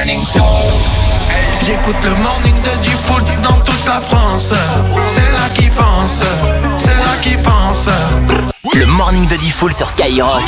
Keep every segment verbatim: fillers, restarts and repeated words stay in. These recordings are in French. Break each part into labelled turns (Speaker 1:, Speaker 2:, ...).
Speaker 1: morning show.
Speaker 2: J'écoute le morning de du foot dans toute la France. C'est là qui fonce, c'est là qui fonce.
Speaker 3: Le morning de Diffoul sur Skyrock.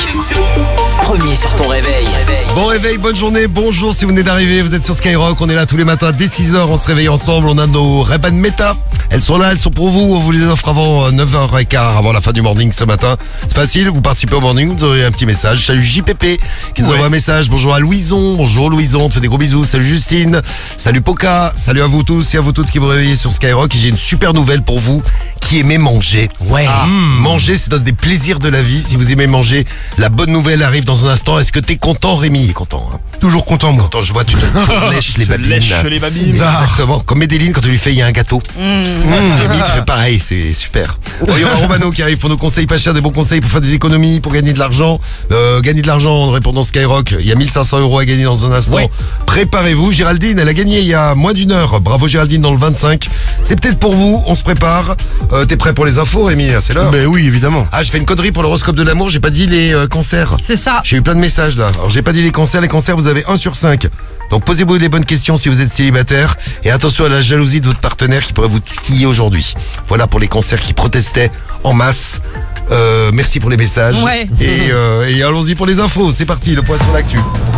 Speaker 3: Premier sur ton réveil.
Speaker 4: Bon réveil, bonne journée, bonjour si vous venez d'arriver, vous êtes sur Skyrock, on est là tous les matins dès six heures, on se réveille ensemble, on a nos Ray-Ban Meta, elles sont là, elles sont pour vous, on vous les offre avant neuf heures quinze, avant la fin du morning ce matin. C'est facile, vous participez au morning, vous aurez un petit message. Salut J P P qui nous ouais. envoie un message, bonjour à Louison, bonjour Louison, on te fait des gros bisous, salut Justine, salut Poca, salut à vous tous et à vous toutes qui vous réveillez sur Skyrock. Et j'ai une super nouvelle pour vous qui aimez manger.
Speaker 3: Ouais.
Speaker 4: Ah, mmh. Manger, c'est un des plaisirs de la vie. Si vous aimez manger, la bonne nouvelle arrive dans un instant. Est-ce que t'es content, Rémi? Il est content. Hein.
Speaker 5: Toujours content, moi.
Speaker 4: Content, je vois, tu te lèches les babines.
Speaker 5: Lèche les babines.
Speaker 4: Exactement. Comme Médéline, quand tu lui fais, il y a un gâteau. Mmh. Mmh. Rémi, tu fais pareil, c'est super. Bon, il y aura Romano qui arrive pour nos conseils pas chers, des bons conseils pour faire des économies, pour gagner de l'argent. Euh, gagner de l'argent en répondant Skyrock. Il y a mille cinq cents euros à gagner dans un instant. Ouais. Préparez-vous. Géraldine, elle a gagné il y a moins d'une heure. Bravo Géraldine dans le vingt-cinq. C'est peut-être pour vous. On se prépare. Euh, T'es prêt pour les infos, Rémi? C'est l'heure.
Speaker 5: Ben oui, évidemment.
Speaker 4: Ah, je fais une connerie pour l'horoscope de l'amour. J'ai pas dit les euh, cancers.
Speaker 6: C'est ça.
Speaker 4: J'ai eu plein de messages là. Alors j'ai pas dit les cancers. Les cancers, vous avez un sur cinq. Donc posez-vous les bonnes questions si vous êtes célibataire. Et attention à la jalousie de votre partenaire qui pourrait vous titiller aujourd'hui. Voilà pour les cancers qui protestaient en masse. Euh, merci pour les messages.
Speaker 6: Ouais.
Speaker 4: Et, euh, et allons-y pour les infos. C'est parti, le point sur l'actu.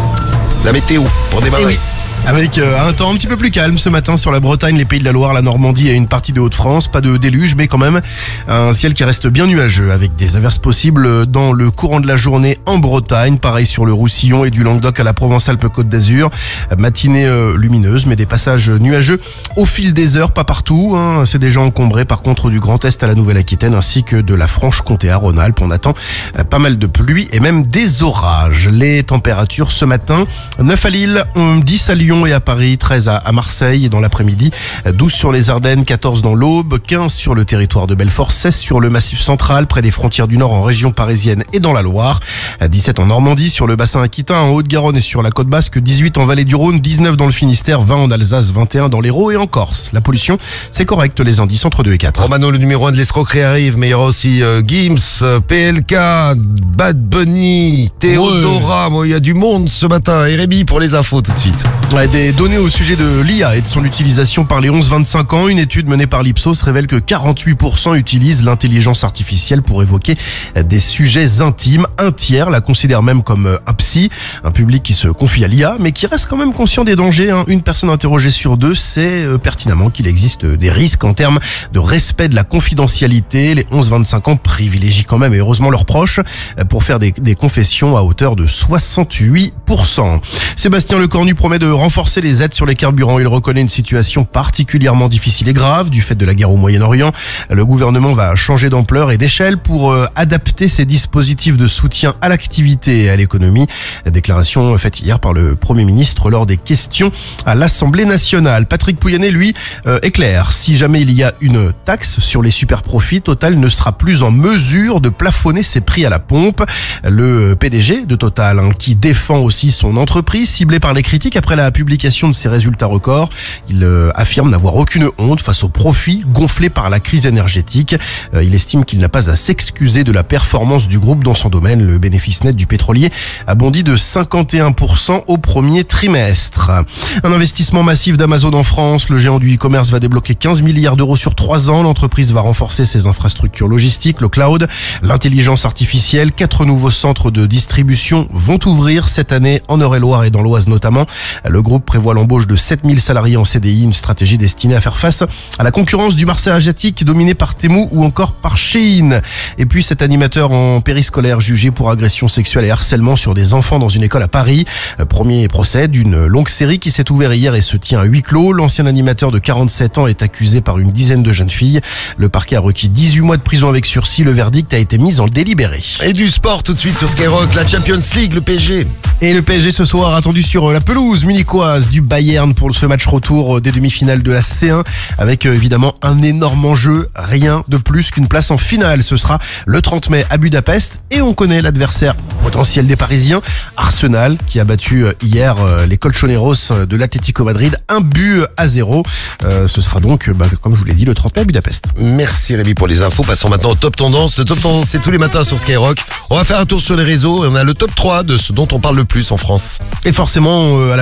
Speaker 4: La météo pour démarrer.
Speaker 5: Eh oui. Avec euh, un temps un petit peu plus calme ce matin sur la Bretagne, les Pays de la Loire, la Normandie et une partie de Hauts-de-France. Pas de déluge, mais quand même un ciel qui reste bien nuageux avec des averses possibles dans le courant de la journée en Bretagne. Pareil sur le Roussillon et du Languedoc à la Provence-Alpes-Côte d'Azur. Matinée euh, lumineuse, mais des passages nuageux au fil des heures, pas partout. Hein. C'est déjà encombré par contre du Grand Est à la Nouvelle-Aquitaine ainsi que de la Franche-Comté à Rhône-Alpes. On attend euh, pas mal de pluie et même des orages. Les températures ce matin, neuf à Lille, dix à Lyon et à Paris, treize à Marseille et dans l'après-midi, douze sur les Ardennes, quatorze dans l'Aube, quinze sur le territoire de Belfort, seize sur le Massif central, près des frontières du Nord en région parisienne et dans la Loire, dix-sept en Normandie, sur le bassin aquitain, en Haute-Garonne et sur la côte basque, dix-huit en Vallée du Rhône, dix-neuf dans le Finistère, vingt en Alsace, vingt et un dans l'Hérault et en Corse. La pollution, c'est correct, les indices entre deux et quatre.
Speaker 4: Romano, le numéro un de l'escroquerie arrive, mais il y aura aussi euh, Gims, euh, P L K, Bad Bunny, Théodora, ouais. Il y a du monde ce matin. Et Rémi pour les infos tout de suite.
Speaker 5: Ouais, des données au sujet de l'I A et de son utilisation par les onze vingt-cinq ans. Une étude menée par l'Ipsos révèle que quarante-huit pour cent utilisent l'intelligence artificielle pour évoquer des sujets intimes. Un tiers la considère même comme un psy, un public qui se confie à l'I A, mais qui reste quand même conscient des dangers. Hein. Une personne interrogée sur deux sait pertinemment qu'il existe des risques en termes de respect de la confidentialité. Les onze vingt-cinq ans privilégient quand même, et heureusement, leurs proches pour faire des, des confessions à hauteur de soixante-huit pour cent. Sébastien Lecornu promet de renforcer les aides sur les carburants. Il reconnaît une situation particulièrement difficile et grave du fait de la guerre au Moyen-Orient. Le gouvernement va changer d'ampleur et d'échelle pour euh, adapter ses dispositifs de soutien à l'activité et à l'économie. Déclaration faite hier par le Premier ministre lors des questions à l'Assemblée nationale. Patrick Pouyanné, lui, euh, est clair. Si jamais il y a une taxe sur les super profits, Total ne sera plus en mesure de plafonner ses prix à la pompe. Le P D G de Total, hein, qui défend aussi son entreprise, ciblée par les critiques après la publication de ses résultats records, il euh, affirme n'avoir aucune honte face aux profits gonflés par la crise énergétique. Euh, il estime qu'il n'a pas à s'excuser de la performance du groupe dans son domaine. Le bénéfice net du pétrolier a bondi de cinquante et un pour cent au premier trimestre. Un investissement massif d'Amazon en France. Le géant du e-commerce va débloquer quinze milliards d'euros sur trois ans. L'entreprise va renforcer ses infrastructures logistiques, le cloud, l'intelligence artificielle. Quatre nouveaux centres de distribution vont ouvrir cette année en Eure-et-Loire et dans l'Oise notamment. Le groupe prévoit l'embauche de sept mille salariés en C D I, une stratégie destinée à faire face à la concurrence du marché asiatique dominé par Temu ou encore par Shein. Et puis cet animateur en périscolaire jugé pour agression sexuelle et harcèlement sur des enfants dans une école à Paris. Premier procès d'une longue série qui s'est ouvert hier et se tient à huis clos. L'ancien animateur de quarante-sept ans est accusé par une dizaine de jeunes filles. Le parquet a requis dix-huit mois de prison avec sursis. Le verdict a été mis en délibéré.
Speaker 4: Et du sport tout de suite sur Skyrock, la Champions League, le P S G.
Speaker 5: Et le P S G ce soir attendu sur la pelouse munichoise du Bayern pour ce match retour des demi-finales de la C un avec évidemment un énorme enjeu, rien de plus qu'une place en finale. Ce sera le trente mai à Budapest et on connaît l'adversaire potentiel des Parisiens, Arsenal, qui a battu hier les Colchoneros de l'Atlético Madrid un but à zéro. Euh, ce sera donc, bah, comme je vous l'ai dit, le trente mai à Budapest.
Speaker 4: Merci Rémi pour les infos. Passons maintenant au Top Tendance. Le Top Tendance, c'est tous les matins sur Skyrock. On va faire un tour sur les réseaux et on a le top trois de ce dont on parle le plus en France.
Speaker 5: Et forcément, euh, à la place numéro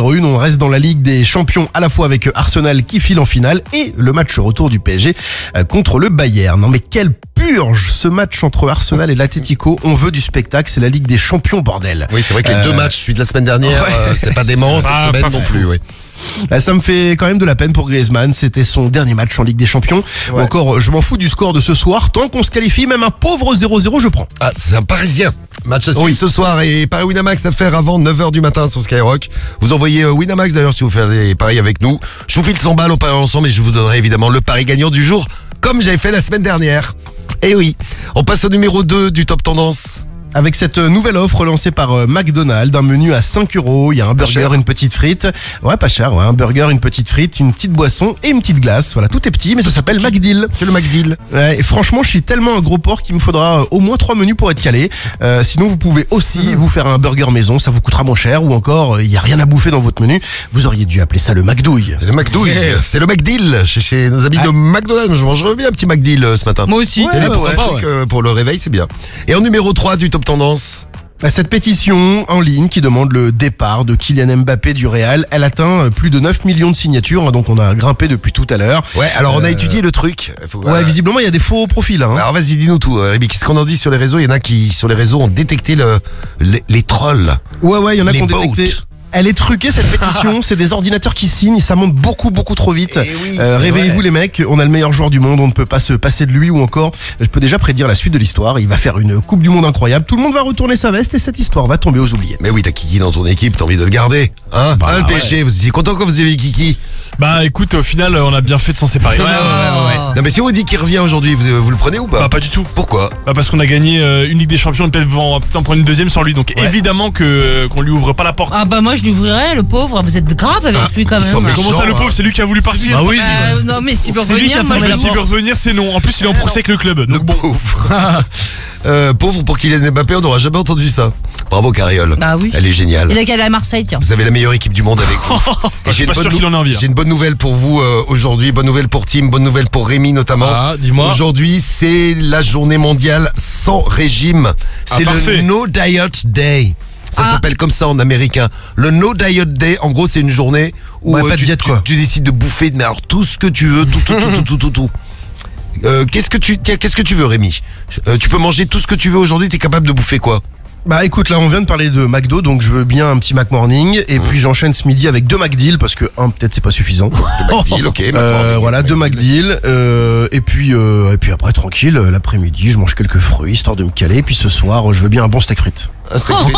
Speaker 5: numéro un. On reste dans la Ligue des Champions à la fois avec Arsenal qui file en finale et le match retour du P S G contre le Bayern. Non mais quelle purge ce match entre Arsenal et l'Atlético. On veut du spectacle, c'est la Ligue des Champions, bordel.
Speaker 4: Oui, c'est vrai que les
Speaker 5: Euh,
Speaker 4: deux matchs, celui de la semaine dernière,
Speaker 5: ouais.
Speaker 4: euh, c'était pas dément, cette
Speaker 1: Ah,
Speaker 4: semaine
Speaker 1: pas
Speaker 4: non
Speaker 1: fou.
Speaker 4: plus, oui.
Speaker 5: Là, ça me fait quand même de la peine pour Griezmann. C'était son dernier match en Ligue des Champions.
Speaker 4: Ouais.
Speaker 5: Ou encore, je m'en fous du score de ce soir. Tant qu'on se qualifie, même un pauvre zéro zéro, je prends.
Speaker 4: Ah, c'est un Parisien. Match à suivre
Speaker 5: Oui.
Speaker 4: ce soir et Paris Winamax à faire avant neuf heures du matin sur Skyrock. Vous envoyez euh, Winamax d'ailleurs si vous faites les paris avec nous. Je vous file cent balles, on parie ensemble et je vous donnerai évidemment le pari gagnant du jour comme j'avais fait la semaine dernière. Et oui, on passe au numéro deux du Top Tendance.
Speaker 5: Avec cette nouvelle offre lancée par euh, McDonald's, un menu à cinq euros, il y a un burger,
Speaker 4: cher.
Speaker 5: une petite frite. Ouais, pas cher, ouais, un burger, une petite frite, une petite boisson et une petite glace. Voilà, tout est petit, mais ça s'appelle McDeal.
Speaker 4: C'est le McDeal.
Speaker 5: Ouais, et franchement, je suis tellement un gros porc qu'il me faudra euh, au moins trois menus pour être calé. Euh, sinon, vous pouvez aussi vous faire un burger maison, ça vous coûtera moins cher. Ou encore, euh, il y a rien à bouffer dans votre menu. Vous auriez dû appeler ça le McDouille.
Speaker 4: C'est le McDouille, c'est le McDeal chez, chez nos amis de McDonald's. Je mangerais bien un petit McDeal euh, ce matin.
Speaker 1: Moi aussi.
Speaker 4: Tenez,
Speaker 5: ouais,
Speaker 4: pour,
Speaker 5: ouais,
Speaker 4: un truc, euh, pour le réveil, c'est bien. Et en numéro trois du Top Tendance.
Speaker 5: Cette pétition en ligne qui demande le départ de Kylian Mbappé du Real, elle atteint euh, plus de neuf millions de signatures, hein, donc on a grimpé depuis tout à l'heure.
Speaker 4: Ouais, alors on a
Speaker 5: Euh,
Speaker 4: étudié le truc. Faut-
Speaker 5: Ouais, visiblement, il y a des faux profils. Hein.
Speaker 4: Alors vas-y, dis-nous tout, euh, Rémi. Qu'est-ce qu'on en dit sur les réseaux? Il y en a qui, sur les réseaux, ont détecté le, les, les trolls.
Speaker 5: Ouais, ouais, il y en a
Speaker 4: Les
Speaker 5: qui ont
Speaker 4: bots.
Speaker 5: détecté. Elle est truquée cette pétition, c'est des ordinateurs qui signent, ça monte beaucoup beaucoup trop vite.
Speaker 4: Eh oui,
Speaker 5: Euh, réveillez-vous
Speaker 4: ouais.
Speaker 5: les mecs, on a le meilleur joueur du monde, on ne peut pas se passer de lui ou encore, je peux déjà prédire la suite de l'histoire, il va faire une Coupe du Monde incroyable, tout le monde va retourner sa veste et cette histoire va tomber aux oubliettes.
Speaker 4: Mais oui, t'as Kiki dans ton équipe, t'as envie de le garder. Hein,
Speaker 5: Bah,
Speaker 4: Hein, le P S G, vous étiez content quand vous avez Kiki?
Speaker 1: Bah écoute, au final, on a bien fait de s'en séparer. Ouais, ouais, ouais, ouais.
Speaker 4: Non mais si on vous dit qu'il revient aujourd'hui, vous, vous le prenez ou pas?
Speaker 1: Bah pas du tout.
Speaker 4: Pourquoi?
Speaker 1: Bah parce qu'on a gagné euh, une Ligue des Champions et peut-être on va peut-être en prendre une deuxième sans lui. Donc
Speaker 4: Ouais.
Speaker 1: évidemment que qu'on lui ouvre pas la porte.
Speaker 6: Ah bah moi je l'ouvrirais, le pauvre, vous êtes grave avec lui quand
Speaker 4: ils sont
Speaker 6: même.
Speaker 4: méchants.
Speaker 1: Comment ça le
Speaker 4: hein.
Speaker 1: pauvre? C'est lui qui a voulu partir.
Speaker 7: Ah oui,
Speaker 6: Euh, non mais s'il peut
Speaker 7: C'est lui qui a
Speaker 6: revenir, moi je
Speaker 7: fermé
Speaker 6: le
Speaker 7: la
Speaker 1: S'il veut revenir, c'est non. En plus, il est en procès avec le club.
Speaker 4: Le
Speaker 1: Donc bon.
Speaker 4: pauvre. euh, pauvre pour Kylian Mbappé, on n'aura jamais entendu ça. Bravo Carriole.
Speaker 6: Bah oui.
Speaker 4: Elle est géniale.
Speaker 6: Il a qu'à aller à Marseille, tiens.
Speaker 4: Vous avez la meilleure équipe du monde avec vous.
Speaker 1: Je suis pas sûr qu'il en ait envie. hein.
Speaker 4: J'ai une bonne nouvelle pour vous euh, aujourd'hui, bonne nouvelle pour Tim, bonne nouvelle pour Rémi notamment.
Speaker 7: Ah, dis-moi.
Speaker 4: Aujourd'hui, c'est la journée mondiale sans régime. C'est
Speaker 1: Ah, parfait.
Speaker 4: le No Diet Day. Ça
Speaker 6: Ah.
Speaker 4: s'appelle comme ça en américain. Le No Diet Day, en gros, c'est une journée où
Speaker 5: Ouais,
Speaker 4: euh,
Speaker 5: pas de
Speaker 4: tu,
Speaker 5: diète,
Speaker 4: tu-
Speaker 5: quoi.
Speaker 4: tu décides de bouffer mais alors tout ce que tu veux, tout, tout, tout, tout, tout, tout, tout. Euh, qu'est-ce que tu, tiens, qu'est-ce que tu veux, Rémi? Euh, Tu peux manger tout ce que tu veux aujourd'hui. T'es capable de bouffer quoi?
Speaker 5: Bah écoute, là on vient de parler de McDo, donc je veux bien un petit Mac Morning, et puis j'enchaîne ce midi avec deux McDeal, parce que un peut-être c'est pas suffisant.
Speaker 4: Le McDeal, ok.
Speaker 5: Euh,
Speaker 4: maintenant,
Speaker 5: voilà, deux McDeal, euh, et puis euh, et puis après tranquille, euh, l'après-midi je mange quelques fruits histoire de me caler, et puis ce soir euh, je veux bien un bon steak frites.
Speaker 4: Un steak frites.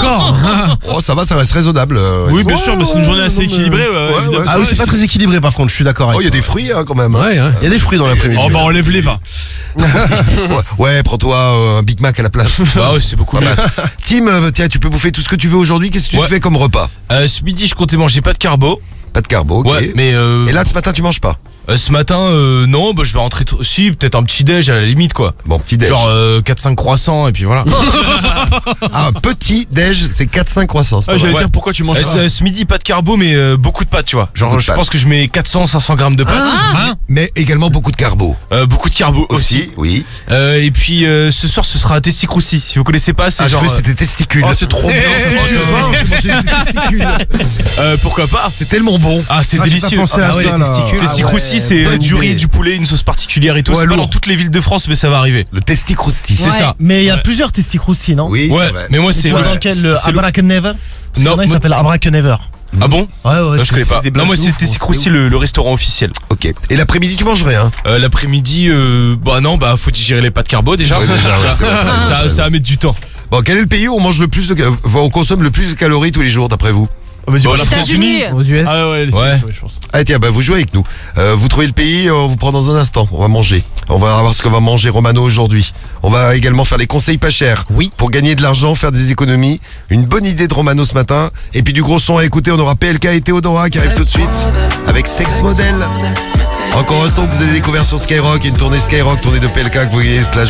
Speaker 4: Oh, ça va, ça reste raisonnable. euh,
Speaker 1: Oui,
Speaker 4: Rémi.
Speaker 1: bien sûr, mais c'est une journée assez
Speaker 5: non, mais-
Speaker 1: équilibrée. ouais,
Speaker 4: Ouais,
Speaker 1: évidemment.
Speaker 4: ouais,
Speaker 5: Ah oui, c'est pas très équilibré par contre, je suis d'accord avec
Speaker 4: Oh, il y a
Speaker 5: toi.
Speaker 4: des fruits hein, quand même. hein.
Speaker 7: Ouais, ouais.
Speaker 5: Il y a des fruits dans l'après-midi.
Speaker 1: Oh bah enlève les vins.
Speaker 4: Ouais, prends-toi euh, un Big Mac à la place.
Speaker 7: Bah ouais, c'est beaucoup mieux.
Speaker 4: Tim, euh, tiens, tu peux bouffer tout ce que tu veux aujourd'hui. Qu'est-ce que tu
Speaker 7: Ouais.
Speaker 4: te fais comme repas?
Speaker 7: Euh, ce midi, je comptais manger pas de carbo.
Speaker 4: Pas de carbo, ok.
Speaker 7: Ouais, mais euh,
Speaker 4: Et là, ce matin, tu manges pas?
Speaker 7: euh, ce matin, euh, non, bah je vais rentrer. t- Si, peut-être un petit déj à la limite, quoi.
Speaker 4: Bon, petit déj.
Speaker 7: Genre euh, quatre cinq croissants et puis voilà.
Speaker 4: Ah, un petit déj, c'est quatre cinq croissants. c'est
Speaker 1: Ah,
Speaker 4: pas
Speaker 1: j'allais
Speaker 4: vrai.
Speaker 1: dire pourquoi tu manges
Speaker 7: Euh,
Speaker 1: pas.
Speaker 7: ce, ce midi, pas de carbo, mais euh, beaucoup de pâtes, tu vois. Genre,
Speaker 4: Beaucoup de
Speaker 7: je
Speaker 4: pâtes.
Speaker 7: pense que je mets quatre cents cinq cents grammes de pâtes.
Speaker 1: Hein
Speaker 4: Mais également beaucoup de carbo.
Speaker 7: Euh, beaucoup de carbo aussi.
Speaker 4: Aussi, oui.
Speaker 7: Euh, et puis euh, ce soir, ce sera un testicroussi. Si vous connaissez pas, c'est
Speaker 4: Ah, je
Speaker 7: genre.
Speaker 4: croyais que c'était testicules.
Speaker 5: Oh, c'est trop bien.
Speaker 7: Eh,
Speaker 4: Oh, ce soir, j'ai mangé des testicules.
Speaker 7: euh, pourquoi pas?
Speaker 4: C'est tellement bon.
Speaker 7: Ah, c'est
Speaker 5: Ah, j'ai pas
Speaker 7: délicieux.
Speaker 5: pensé à
Speaker 7: Ah ouais,
Speaker 5: ça,
Speaker 7: les
Speaker 5: là.
Speaker 7: testicules.
Speaker 5: Ah
Speaker 7: Testicroussi,
Speaker 5: ouais,
Speaker 7: c'est euh,
Speaker 5: bonne
Speaker 7: du riz,
Speaker 5: idée.
Speaker 7: du poulet, une sauce particulière et tout.
Speaker 4: Ouais,
Speaker 7: C'est pas
Speaker 4: lourd.
Speaker 7: dans toutes les villes de France, mais ça va arriver.
Speaker 4: Le testicrousti.
Speaker 7: C'est
Speaker 6: Ouais.
Speaker 7: ça.
Speaker 8: Mais il y a
Speaker 7: Ouais.
Speaker 8: plusieurs testicroussi, non?
Speaker 4: Oui,
Speaker 7: Ouais,
Speaker 4: c'est vrai.
Speaker 7: mais moi
Speaker 8: Et
Speaker 7: c'est.
Speaker 8: tu vois
Speaker 7: ouais,
Speaker 8: dans quel
Speaker 7: c'est-
Speaker 8: le
Speaker 7: c'est le-
Speaker 8: Abrakennever? Parce
Speaker 7: Non,
Speaker 8: qu'il y en a, il
Speaker 7: moi-
Speaker 8: s'appelle Abrakennever.
Speaker 7: Ah bon?
Speaker 8: Ouais, ouais,
Speaker 7: Non, je
Speaker 8: c'est-
Speaker 7: connais pas.
Speaker 8: c'est des
Speaker 7: Non,
Speaker 8: blagues
Speaker 7: moi
Speaker 8: de
Speaker 7: c'est
Speaker 8: ouf,
Speaker 7: Testicroussi, le, le restaurant officiel.
Speaker 4: Ok. Et l'après-midi, tu manges rien?
Speaker 7: Euh, L'après-midi, euh, bah non, bah faut digérer les pâtes carbo déjà.
Speaker 4: Ouais, déjà, ouais, c'est vrai.
Speaker 7: ça, ça va mettre du temps.
Speaker 4: Bon, quel est le pays où on mange le plus de, ca- enfin, on consomme le plus de calories tous les jours, d'après vous?
Speaker 1: On va dire
Speaker 7: Bon,
Speaker 1: la
Speaker 7: les
Speaker 1: France.
Speaker 6: États-Unis.
Speaker 8: Aux U S.
Speaker 1: Ah ouais, les
Speaker 7: Ouais.
Speaker 1: States, ouais, je pense.
Speaker 4: Ah tiens, bah vous jouez avec nous. Euh, vous trouvez le pays, on vous prend dans un instant. On va manger. On va voir ce que va manger Romano aujourd'hui. On va également faire les conseils pas chers.
Speaker 7: Oui.
Speaker 4: Pour gagner de l'argent, faire des économies. Une bonne idée de Romano ce matin. Et puis du gros son à écouter. On aura P L K et Théodora qui arrivent tout de suite avec Sex Model. Encore un son que vous avez découvert sur Skyrock. Une tournée Skyrock, tournée de P L K que vous voyez toute la journée.